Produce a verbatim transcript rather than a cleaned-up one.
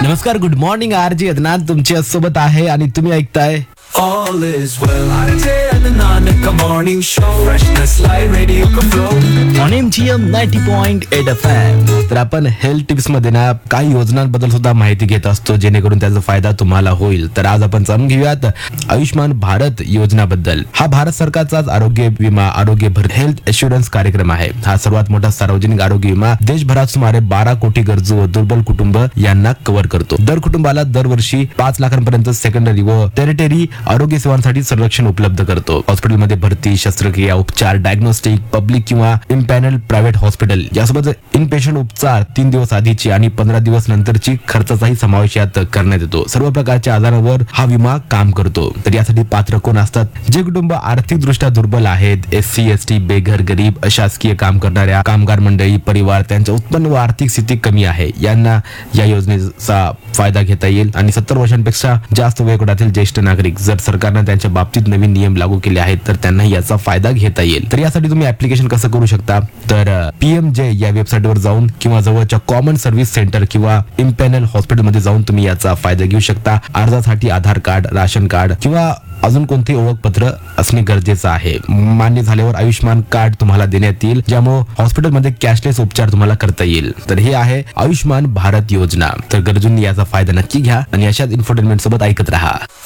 नमस्कार, good morning. RG Adnan तुमच्या सोबत आहे आणि तुम्ही ऐकताय All is well. RJ Adnan का morning show, freshness live radio का flow. On MGM ninety point eight F M. तर आपण हेल्थ टिप्स मध्ये ना काही योजनांबद्दल सुद्धा माहिती घेत असतो, जेणेकरून त्याचा फायदा तुम्हाला होईल. तर आज आपण जाणून घेऊयात आयुष्मान भारत योजनाबद्दल. हा भारत सरकारचाच आरोग्य विमा आरोग्य भर हेल्थ इन्शुरन्स कार्यक्रम आहे. हा सर्वात मोठा सार्वजनिक आरोग्य विमा देशभरात सुमारे बारा कोटी गरजू व दुर्बल कुटुंब यांना कव्हर करतो. दर कुटुंबाला दरवर्षी पाच लाखांपर्यंत सेकंडरी व टेरिटरी आरोग्य सेवांसाठी संरक्षण उपलब्ध करतो. हॉस्पिटलमध्ये भरती, शस्त्रक्रिया, उपचार, डायग्नोस्टिक, पब्लिक किंवा इम्पॅनल प्रायव्हेट हॉस्पिटल यासोबत इनपेशंट उपचार तीन दिवस आधीची आणि पंधरा दिवस नंतरची खर्चाचाही समावेश यात करण्यात येतो. सर्व प्रकारच्या आजारांवर हा विमा काम करतो. तर यासाठी पात्र कोण असतात? जे कुटुंब आर्थिक दृष्ट्या दुर्बल आहेत, एस सी एस टी, बेघर, गरीब, अशासकीय काम करणाऱ्या कामगार मंडळी, परिवार त्यांचे उत्पन्न व आर्थिक स्थिती कमी आहे, यांना या योजनेचा फायदा घेता येईल. आणि सत्तर वर्षांपेक्षा जास्त वयोगटातील ज्येष्ठ नागरिक, जर सरकारने त्यांच्या बाबतीत नवीन नियम लागू केले आहेत तर त्यांना याचा फायदा घेता येईल. तर यासाठी तुम्ही ऍप्लिकेशन कसं करू शकता? तर पीएमजे या वेबसाईटवर जाऊन किंवा जवळच्या कॉमन सर्व्हिस सेंटर किंवा इम्पॅनल हॉस्पिटलमध्ये जाऊन तुम्ही याचा फायदा घेऊ शकता. अर्जासाठी आधार कार्ड, राशन कार्ड किंवा अजून कोणते ओळखपत्र असणे गरजेचं आहे. मान्य झाल्यावर आयुष्मान कार्ड तुम्हाला देण्यात येईल, ज्यामुळे हॉस्पिटलमध्ये कॅशलेस उपचार तुम्हाला करता येईल. तर हे आहे आयुष्मान भारत योजना. तर गरजूंनी याचा फायदा नक्की घ्या आणि अशाच इन्फोटेनमेंट सोबत ऐकत राहा.